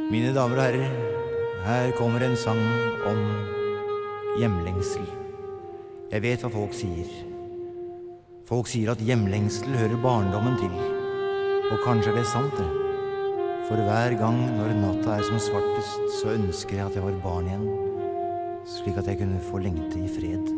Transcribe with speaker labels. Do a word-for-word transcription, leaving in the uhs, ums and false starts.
Speaker 1: Mine damer og herrer, her kommer en sang om hjemlengsel. Jeg vet hva folk sier. Folk sier at hjemlengsel hører barndommen til. Og kanskje er det sant det. For hver gang når natta er som svartest, så ønsker jeg at jeg var barn igjen, slik at jeg kunne få lengte i fred.